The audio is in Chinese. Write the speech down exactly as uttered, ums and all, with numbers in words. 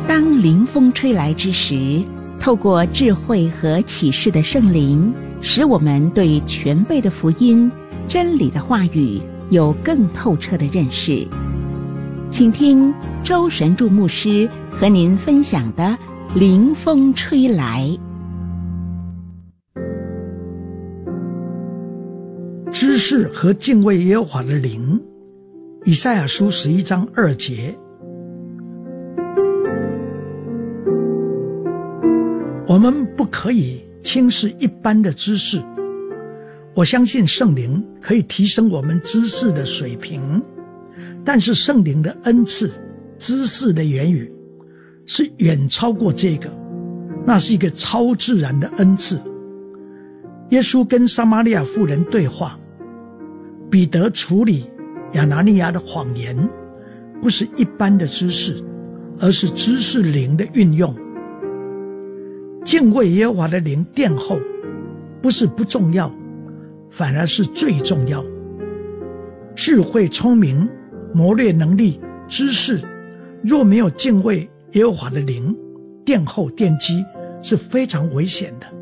当灵风吹来之时，透过智慧和启示的圣灵，使我们对全备的福音、真理的话语有更透彻的认识。请听周神助牧师和您分享的灵风吹来。 知识和敬畏耶和华的灵，以赛亚书十一章二节。我们不可以轻视一般的知识，我相信圣灵可以提升我们知识的水平，但是圣灵的恩赐，知识的言语是远超过这个，那是一个超自然的恩赐。耶稣跟撒玛利亚妇人对话，彼得处理亚拿尼亚的谎言，不是一般的知识，而是知识灵的运用。敬畏耶和华的灵殿后，不是不重要，反而是最重要。智慧、聪明、谋略能力、知识，若没有敬畏耶和华的灵，殿后奠基是非常危险的。